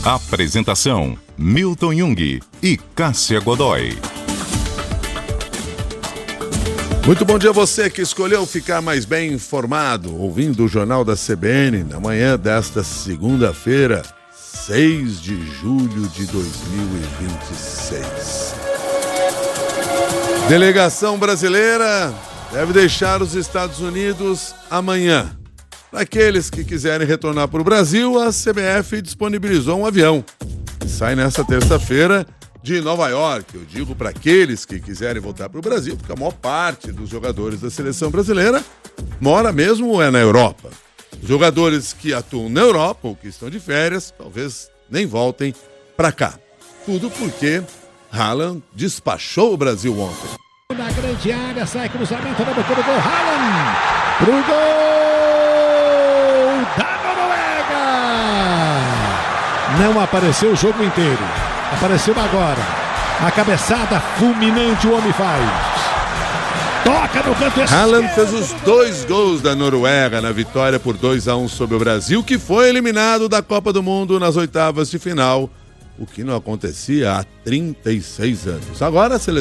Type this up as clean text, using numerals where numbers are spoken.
Apresentação: Milton Jung e Cássia Godoy. Muito bom dia a você que escolheu ficar mais bem informado, ouvindo o Jornal da CBN na manhã desta segunda-feira, 6 de julho de 2026. Delegação brasileira deve deixar os Estados Unidos amanhã. Para aqueles que quiserem retornar para o Brasil, a CBF disponibilizou um avião que sai nesta terça-feira de Nova York. Eu digo para aqueles que quiserem voltar para o Brasil, porque a maior parte dos jogadores da seleção brasileira mora mesmo na Europa. Os jogadores que atuam na Europa ou que estão de férias, talvez nem voltem para cá. Tudo porque Haaland despachou o Brasil ontem. Na grande área, sai cruzamento na boca do gol. Haaland pro gol da Noruega. Não apareceu o jogo inteiro. Apareceu agora. A cabeçada fulminante o homem faz. Toca no canto esquerdo. Haaland fez os 2 gols da Noruega na vitória por 2-1 sobre o Brasil, que foi eliminado da Copa do Mundo nas oitavas de final, o que não acontecia há 36 anos. Agora a seleção